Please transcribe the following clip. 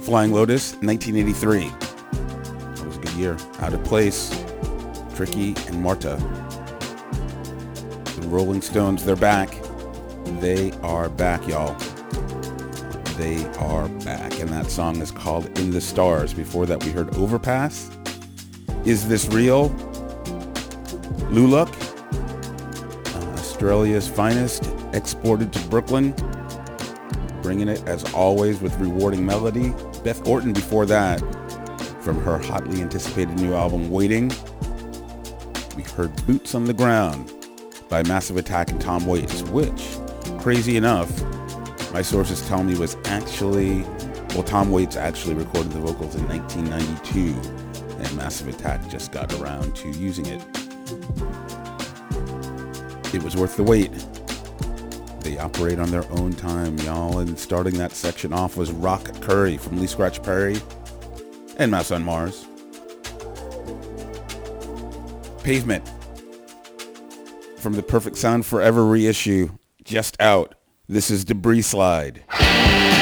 Flying Lotus, 1983. That was a good year. Out of Place, Tricky and Marta. The Rolling Stones, they're back. They are back, y'all. They are back. And that song is called In the Stars. Before that, we heard Overpass. Is This Real? Luluk. Australia's Finest, exported to Brooklyn. Bringing it, as always, with rewarding melody. Beth Orton before that, from her hotly anticipated new album, Waiting. We heard Boots on the Ground by Massive Attack and Tom Waits, which, crazy enough, my sources tell me was actually, well, Tom Waits actually recorded the vocals in 1992, and Massive Attack just got around to using it. It was worth the wait. They operate on their own time, y'all, and starting that section off was Rock Curry from Lee Scratch Perry and Mouse on Mars. Pavement from the Perfect Sound Forever reissue, just out. This is Debris Slide.